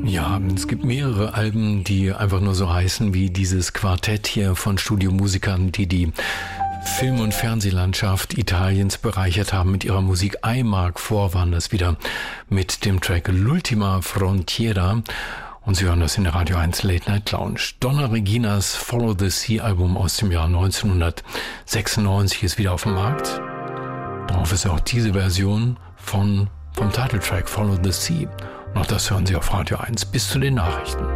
Ja, es gibt mehrere Alben, die einfach nur so heißen wie dieses Quartett hier von Studiomusikern, die die Film- und Fernsehlandschaft Italiens bereichert haben mit ihrer Musik. Einmal vor waren das wieder mit dem Track L'Ultima Frontiera. Und Sie hören das in der Radio 1 Late Night Lounge. Donna Reginas Follow the Sea Album aus dem Jahr 1996 ist wieder auf dem Markt. Darauf ist auch diese Version vom Titeltrack Follow the Sea. Und auch das hören Sie auf Radio 1 bis zu den Nachrichten.